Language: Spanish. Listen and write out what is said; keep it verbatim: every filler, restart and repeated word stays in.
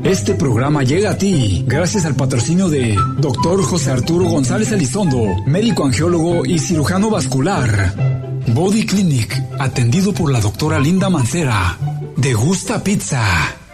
Este programa llega a ti gracias al patrocinio de doctor José Arturo González Elizondo, médico angiólogo y cirujano vascular. Body Clinic, atendido por la doctora Linda Mancera. Degusta Pizza.